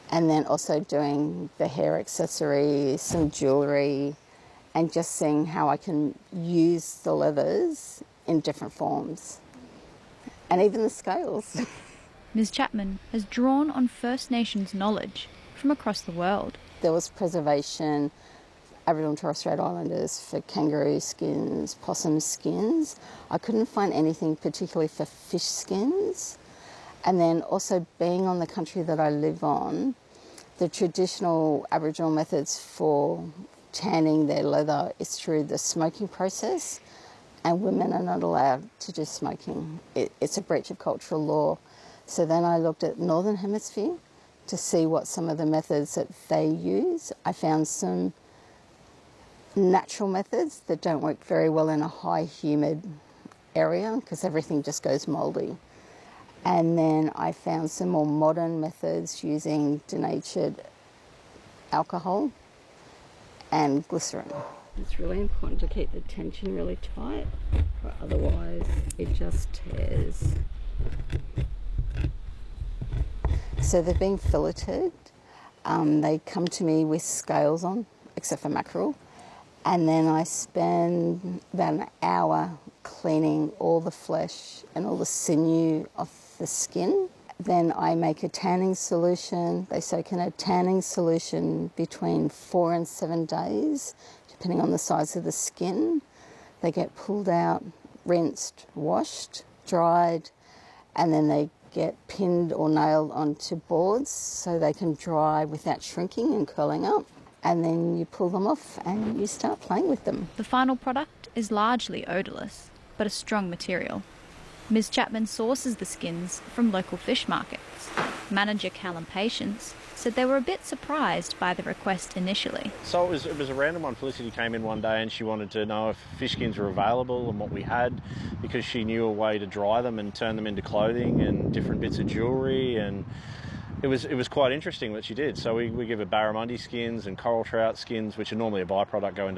And then also doing the hair accessories, some jewellery, and just seeing how I can use the leathers in different forms. And even the scales. Ms. Chapman has drawn on First Nations knowledge from across the world. There was preservation, Aboriginal and Torres Strait Islanders, for kangaroo skins, possum skins. I couldn't find anything particularly for fish skins. And then also being on the country that I live on, the traditional Aboriginal methods for tanning their leather is through the smoking process, and women are not allowed to do smoking. It's a breach of cultural law. So then I looked at Northern Hemisphere to see what some of the methods that they use. I found some natural methods that don't work very well in a high humid area because everything just goes mouldy. And then I found some more modern methods using denatured alcohol and glycerin. It's really important to keep the tension really tight, or otherwise it just tears. So they're being filleted. They come to me with scales on, except for mackerel. And then I spend about an hour cleaning all the flesh and all the sinew off the skin. Then I make a tanning solution. They soak in a tanning solution between 4 and 7 days, depending on the size of the skin. They get pulled out, rinsed, washed, dried, and then they get pinned or nailed onto boards so they can dry without shrinking and curling up. And then you pull them off and you start playing with them. The final product is largely odourless, but a strong material. Ms. Chapman sources the skins from local fish markets. Manager Callum Patience said they were a bit surprised by the request initially. So it was a random one. Felicity came in one day and she wanted to know if fish skins were available and what we had, because she knew a way to dry them and turn them into clothing and different bits of jewellery, and it was quite interesting what she did. So we give her barramundi skins and coral trout skins, which are normally a byproduct, go into